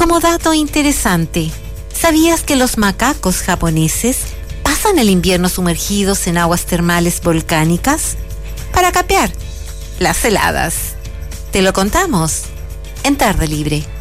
como dato interesante, ¿sabías que los macacos japoneses pasan el invierno sumergidos en aguas termales volcánicas para capear las heladas? Te lo contamos en Tarde Libre.